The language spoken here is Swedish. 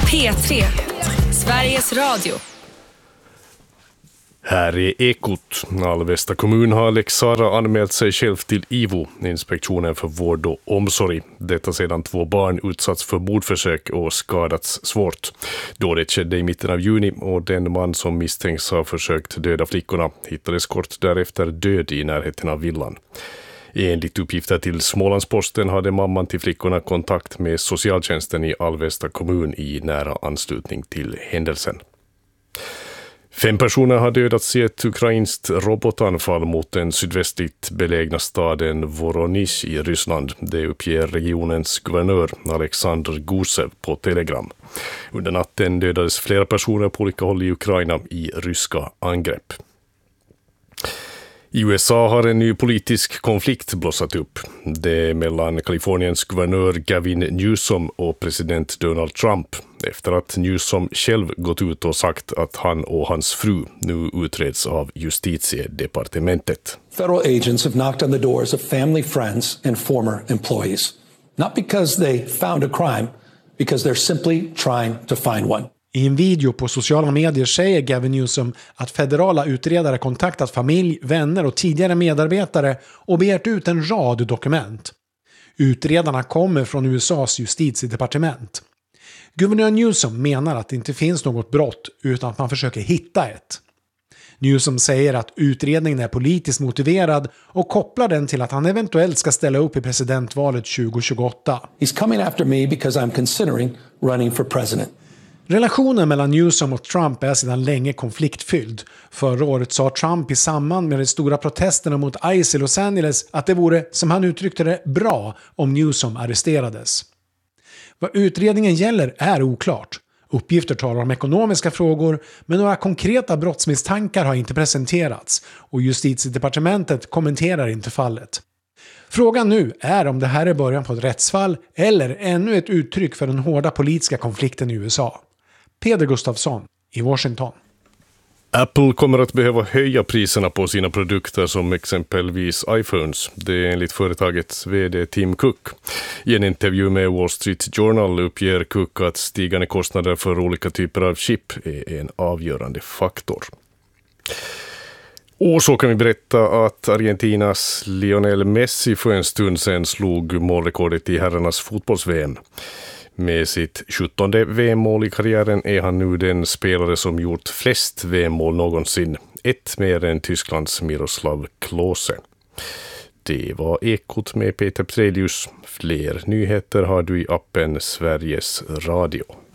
P3, Sveriges Radio. Här är Ekot. Alvesta kommun har Lex Sarah anmält sig själv till IVO, Inspektionen för vård och omsorg. Detta sedan 2 barn utsatts för mordförsök och skadats svårt. Dådet skedde i mitten av juni och den man som misstänks ha försökt döda flickorna hittades kort därefter död i närheten av villan. Enligt uppgifter till Smålandsposten hade mamman till flickorna kontakt med socialtjänsten i Alvesta kommun i nära anslutning till händelsen. 5 personer har dödats i ett ukrainskt robotanfall mot den sydvästligt belägna staden Voronezh i Ryssland. Det uppger regionens guvernör Alexander Gusev på Telegram. Under natten dödades flera personer på olika håll i Ukraina i ryska angrepp. I USA har en ny politisk konflikt blossat upp. Det är mellan Kaliforniens guvernör Gavin Newsom och president Donald Trump efter att Newsom själv gått ut och sagt att han och hans fru nu utreds av justitiedepartementet. Federal agents have knocked on the doors of family, friends and former employees. Not because they found a crime, because they're simply trying to find one. I en video på sociala medier säger Gavin Newsom att federala utredare kontaktat familj, vänner och tidigare medarbetare och begärt ut en rad dokument. Utredarna kommer från USAs justitiedepartement. Guvernör Newsom menar att det inte finns något brott utan att man försöker hitta ett. Newsom säger att utredningen är politiskt motiverad och kopplar den till att han eventuellt ska ställa upp i presidentvalet 2028. He's coming after me because I'm considering running for president. Relationen mellan Newsom och Trump är sedan länge konfliktfylld. Förra året sa Trump i samband med de stora protesterna mot ICE i Los Angeles att det vore, som han uttryckte det, bra om Newsom arresterades. Vad utredningen gäller är oklart. Uppgifter talar om ekonomiska frågor, men några konkreta brottsmisstankar har inte presenterats och justitiedepartementet kommenterar inte fallet. Frågan nu är om det här är början på ett rättsfall eller ännu ett uttryck för den hårda politiska konflikten i USA. Peder Gustafsson i Washington. Apple kommer att behöva höja priserna på sina produkter som exempelvis iPhones. Det är enligt företagets vd Tim Cook. I en intervju med Wall Street Journal uppger Cook att stigande kostnader för olika typer av chip är en avgörande faktor. Och så kan vi berätta att Argentinas Lionel Messi för en stund sedan slog målrekordet i herrarnas fotbolls-VM. Med sitt 17:e VM-mål i karriären är han nu den spelare som gjort flest VM-mål någonsin. Ett mer än Tysklands Miroslav Klose. Det var Ekot med Peter Prelius. Fler nyheter har du i appen Sveriges Radio.